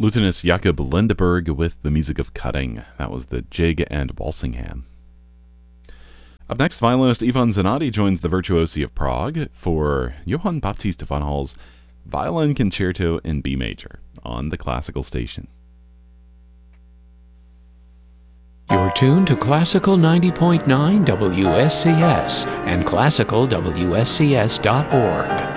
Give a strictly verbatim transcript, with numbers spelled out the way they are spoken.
Lutenist Jakob Lindeberg with the music of Cutting. That was the Jig and Walsingham. Up next, violinist Ivan Zanotti joins the Virtuosi of Prague for Johann Baptist von Hall's Violin Concerto in B major on the Classical Station. You're tuned to Classical ninety point nine W S C S and classical W S C S dot org.